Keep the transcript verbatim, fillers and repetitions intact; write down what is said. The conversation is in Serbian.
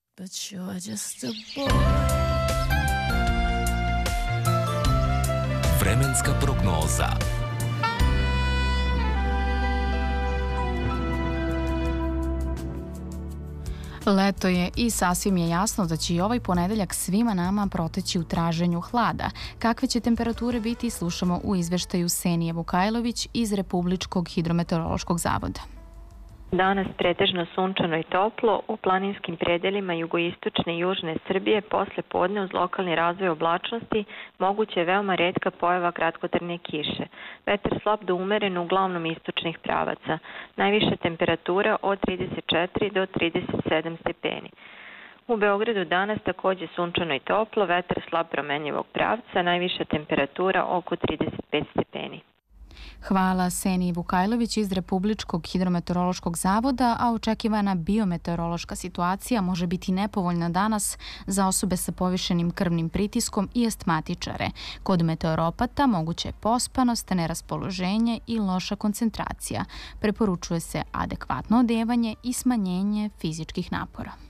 But you're just a boy. Vremenska prognoza. Leto je i sasvim je jasno da će i ovaj ponedeljak svima nama proteći u traženju hlada. Kakve će temperature biti, slušamo u izveštaju Senije Vukajlović iz Republičkog hidrometeorološkog zavoda. Danas pretežno sunčano i toplo, u planinskim predelima jugoistočne i južne Srbije posle podne uz lokalni razvoj oblačnosti moguće je veoma retka pojava kratkotrajne kiše. Vetar slab do umeren uglavnom istočnih pravaca. Najviša temperatura od trideset četiri do trideset sedam stepeni. U Beogradu danas takođe sunčano i toplo, vetar slab promenljivog pravca, najviša temperatura oko trideset pet stepeni. Hvala Seniji Vukajlović iz Republičkog hidrometeorološkog zavoda, a očekivana biometeorološka situacija može biti nepovoljna danas za osobe sa povišenim krvnim pritiskom i astmatičare. Kod meteoropata moguće je pospanost, neraspoloženje i loša koncentracija. Preporučuje se adekvatno odevanje i smanjenje fizičkih napora.